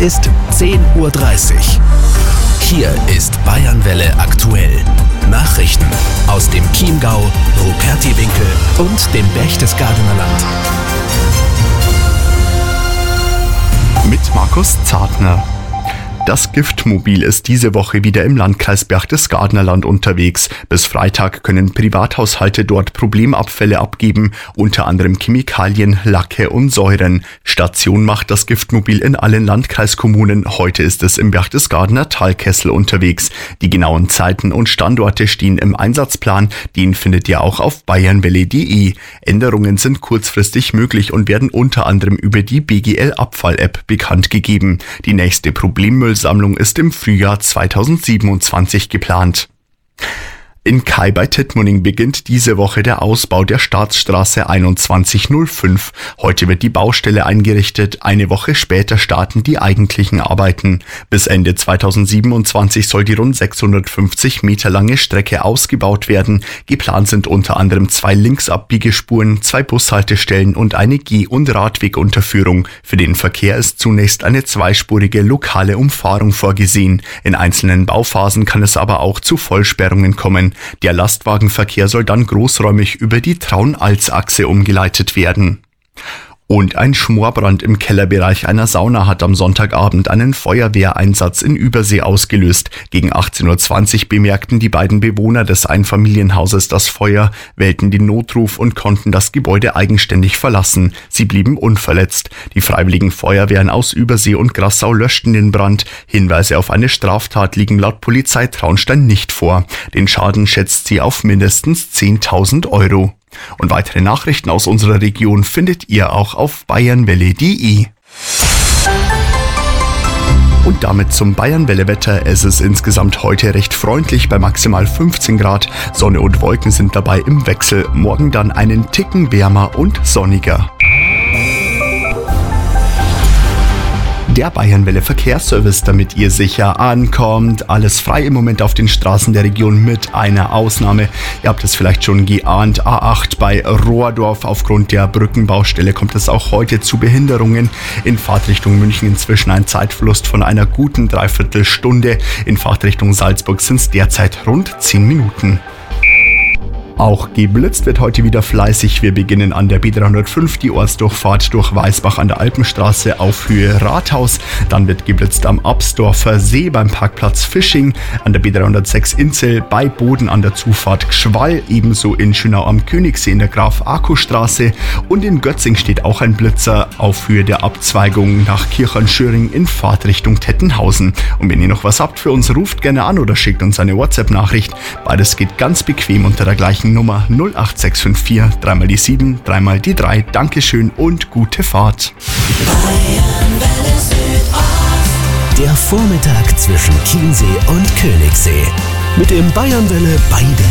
ist 10:30 Uhr. Hier ist Bayernwelle aktuell. Nachrichten aus dem Chiemgau, Rupertiwinkel und dem Berchtesgadener Land. Mit Markus Zartner. Das Giftmobil ist diese Woche wieder im Landkreis Berchtesgadener Land unterwegs. Bis Freitag können Privathaushalte dort Problemabfälle abgeben, unter anderem Chemikalien, Lacke und Säuren. Station macht das Giftmobil in allen Landkreiskommunen. Heute ist es im Berchtesgadener Talkessel unterwegs. Die genauen Zeiten und Standorte stehen im Einsatzplan. Den findet ihr auch auf bayernwelle.de. Änderungen sind kurzfristig möglich und werden unter anderem über die BGL-Abfall-App bekannt gegeben. Die nächste Problemmüllsammlung ist im Frühjahr 2027 geplant. In Kai bei Tittmoning beginnt diese Woche der Ausbau der Staatsstraße 2105. Heute wird die Baustelle eingerichtet. Eine Woche später starten die eigentlichen Arbeiten. Bis Ende 2027 soll die rund 650 Meter lange Strecke ausgebaut werden. Geplant sind unter anderem 2 Linksabbiegespuren, 2 Bushaltestellen und eine Geh- und Radwegunterführung. Für den Verkehr ist zunächst eine zweispurige lokale Umfahrung vorgesehen. In einzelnen Bauphasen kann es aber auch zu Vollsperrungen kommen. Der Lastwagenverkehr soll dann großräumig über die Traun-Alz-Achse umgeleitet werden. Und ein Schmorbrand im Kellerbereich einer Sauna hat am Sonntagabend einen Feuerwehreinsatz in Übersee ausgelöst. Gegen 18:20 Uhr bemerkten die beiden Bewohner des Einfamilienhauses das Feuer, wählten den Notruf und konnten das Gebäude eigenständig verlassen. Sie blieben unverletzt. Die freiwilligen Feuerwehren aus Übersee und Grassau löschten den Brand. Hinweise auf eine Straftat liegen laut Polizei Traunstein nicht vor. Den Schaden schätzt sie auf mindestens 10.000 Euro. Und weitere Nachrichten aus unserer Region findet ihr auch auf bayernwelle.de. Und damit zum Bayernwelle-Wetter. Es ist insgesamt heute recht freundlich bei maximal 15 Grad. Sonne und Wolken sind dabei im Wechsel. Morgen dann einen Ticken wärmer und sonniger. Der Bayernwelle Verkehrsservice, damit ihr sicher ankommt. Alles frei im Moment auf den Straßen der Region mit einer Ausnahme. Ihr habt es vielleicht schon geahnt. A8 bei Rohrdorf. Aufgrund der Brückenbaustelle kommt es auch heute zu Behinderungen. In Fahrtrichtung München inzwischen ein Zeitverlust von einer guten Dreiviertelstunde. In Fahrtrichtung Salzburg sind es derzeit rund 10 Minuten. Auch geblitzt wird heute wieder fleißig. Wir beginnen an der B305, die Ortsdurchfahrt durch Weißbach an der Alpenstraße auf Höhe Rathaus. Dann wird geblitzt am Absdorfer See beim Parkplatz Fisching, an der B306 Inzell, bei Boden an der Zufahrt Gschwall, ebenso in Schönau am Königssee in der Graf-Arco-Straße. Und in Götzing steht auch ein Blitzer auf Höhe der Abzweigung nach Kirchernschöring in Fahrtrichtung Tettenhausen. Und wenn ihr noch was habt für uns, ruft gerne an oder schickt uns eine WhatsApp-Nachricht. Beides geht ganz bequem unter der gleichen Nummer 08654 3 die 7 3 die 3. Dankeschön und gute Fahrt. Der Vormittag zwischen Chiemsee und Königssee. Mit dem Bayernwelle Beide